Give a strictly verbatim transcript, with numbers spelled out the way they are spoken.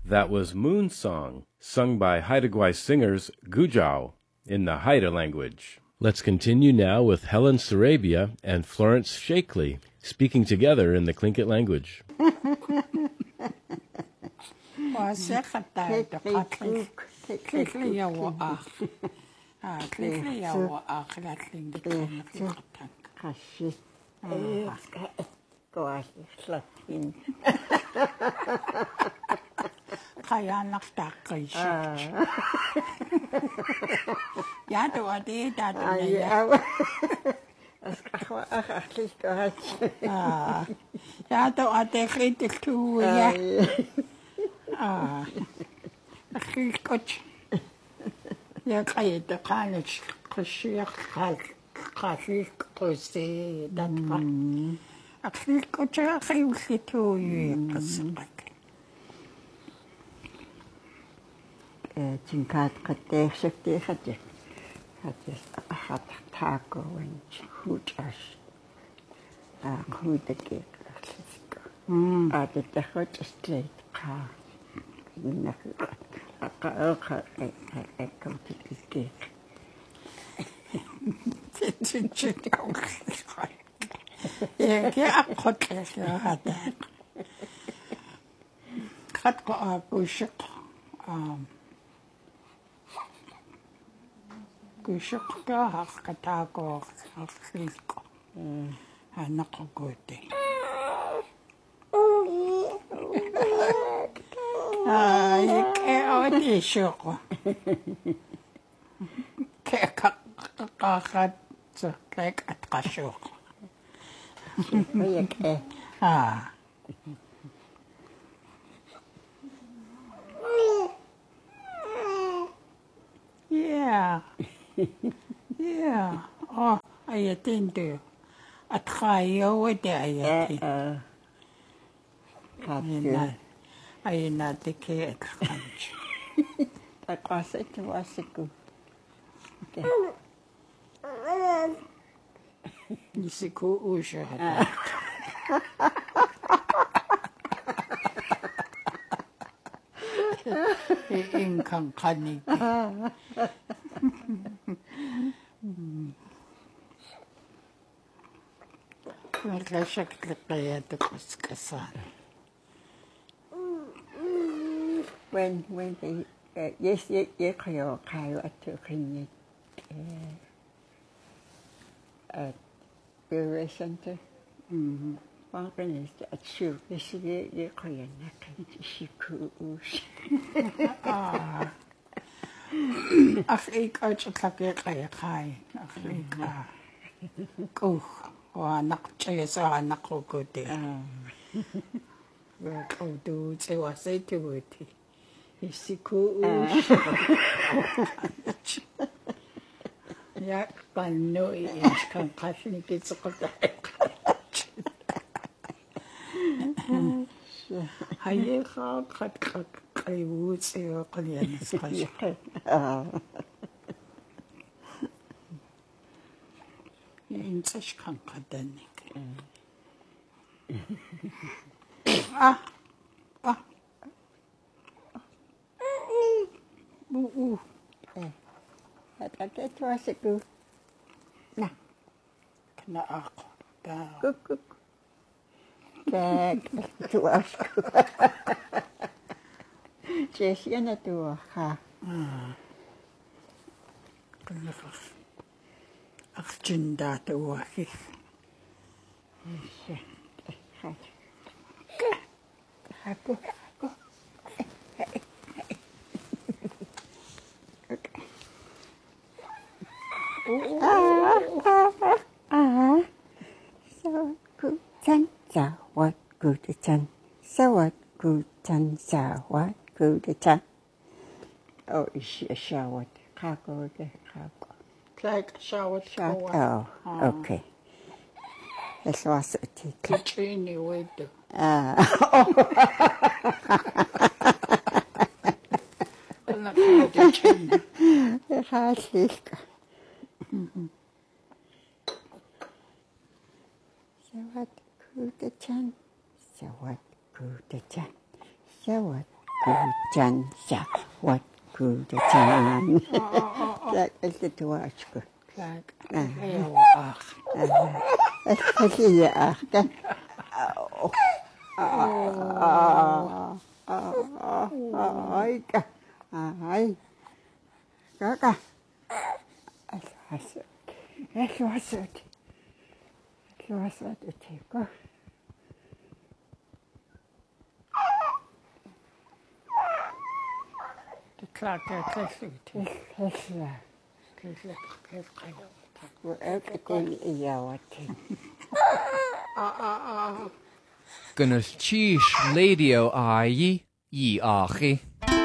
That was Moon Song, sung by Haida Gwaii singers Gujau in the Haida language. Let's continue now with Helen Sarabia and Florence Shakely, speaking together in the Tlingit language. Kaya naktakay siya. Yato adi dato na ya. Yato adi kritik tu ya. Akikot. Ya kaya da kanich kashiyak kal kasik kosi datpa. Akikot ya kayusi tu ya kasakat. Tinkat kateh sekte kateh kateh hat taco and hutas ah hutake mm at the hot straight car na ka ka e e come to this cake yeah yeah hot ya hada kat ko apushik um Kushukka hakatako hakliko. Hanako gote. Ah, ike odi shoko. Ke kakat so like at kashoko. Ah. Yeah. Yeah. Oh, ayatin do. At kayo wede ayatin. Ayun ayun na tike at kanch. Takasa ito wasiku. Nisiku usha hata. Ingkang kanig. When when they uh, yes ye ye kayo kayo at to kanya at the center. Mhm. Wangan is at shoe. Yes ye ye kayo na kanya shiku ush. Ah. Ach ik uit het lakje kaya kai. Ach ik ah. Ko wa nak chaya sa nak ko de. Wa ko do che wa say to it. Isiku ush. Ya pano is kan kashin kitsuko. Haye ka kat kat kay woods e kalyan skasha. In such kan kadanik. Ah. Ah. Oo. Oo. At at ito wasiku. Na. Na ako. Da. Kuk kuk. Kek tuasku. Jesya na tuwa ha. Ah. Kana ach jinda to waki. Jesya. Aku aku. Ah ah ah. So good. Chan sa what good chan. So what good chan sa what good chan. Oh, is a shower. Kako de kako. Like shower shower. Oh, okay. This was a ticket. Kitchini with Ah. Kana kitchen. Rasika. Sawat kuda chan. Sawat kuda chan. Sawat kujan sa wat kujan. Like is it to watch good. Like It's really a Ay, ay, kaka. Het was het. Het was het. Het was het. Het was de klaar krijgt het. het. Het was het. We elke kon in jou wat. Gunnar Chish Ladio Ayi Yi Achi.